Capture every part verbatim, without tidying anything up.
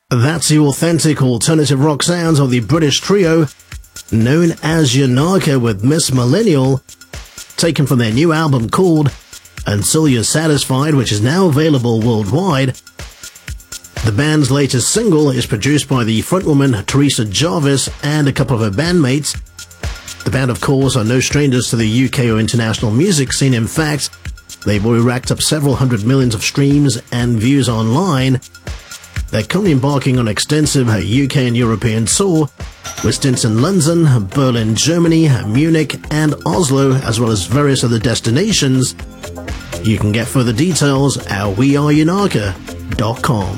That's the authentic alternative rock sounds of the British trio known as Yanaka with Miss Millennial, taken from their new album called Until You're Satisfied, which is now available worldwide. The band's latest single is produced by the frontwoman Teresa Jarvis and a couple of her bandmates. The band, of course, are no strangers to the U K or international music scene. In fact, they've already racked up several hundred millions of streams and views online. They're currently embarking on an extensive U K and European tour, with stints in London, Berlin, Germany, Munich, and Oslo, as well as various other destinations. You can get further details at we are yanaka dot com.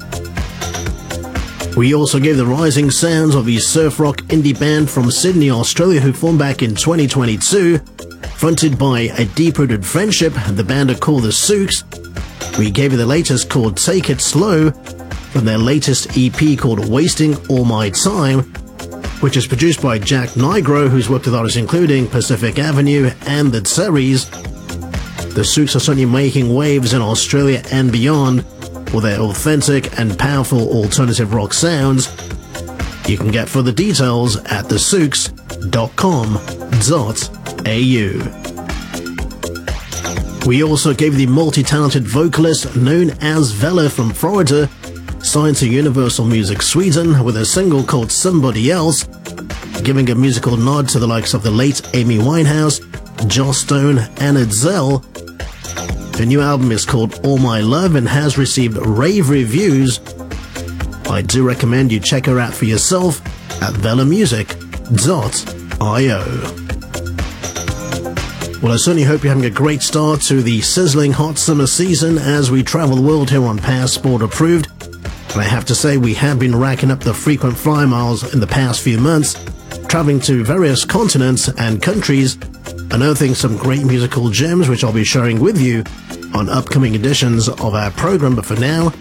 We also gave the rising sounds of the surf rock indie band from Sydney, Australia, who formed back in twenty twenty-two. Fronted by a deep-rooted friendship, the band are called the Sooks. We gave you the latest called Take It Slow, from their latest E P called Wasting All My Time, which is produced by Jack Nigro, who's worked with artists including Pacific Avenue and The Tseries. The Sooks are certainly making waves in Australia and beyond with their authentic and powerful alternative rock sounds. You can get further details at the sooks dot com dot a u. We also gave the multi-talented vocalist known as Vella from Florida, signed to Universal Music Sweden with a single called Somebody Else, giving a musical nod to the likes of the late Amy Winehouse, Joss Stone, and Adele. The new album is called All My Love and has received rave reviews. I do recommend you check her out for yourself at vella music dot i o. Well, I certainly hope you're having a great start to the sizzling hot summer season as we travel the world here on Passport Approved. And I have to say, we have been racking up the frequent flyer miles in the past few months, traveling to various continents and countries, unearthing some great musical gems which I'll be sharing with you on upcoming editions of our program. But for now,